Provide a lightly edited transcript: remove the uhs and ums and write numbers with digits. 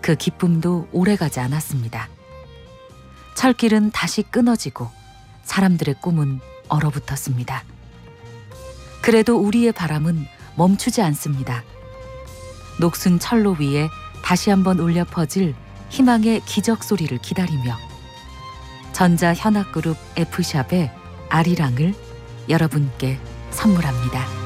그 기쁨도 오래가지 않았습니다. 철길은 다시 끊어지고 사람들의 꿈은 얼어붙었습니다. 그래도 우리의 바람은 멈추지 않습니다. 녹슨 철로 위에 다시 한번 울려 퍼질 희망의 기적 소리를 기다리며 전자 현악그룹 F샵의 아리랑을 여러분께 선물합니다.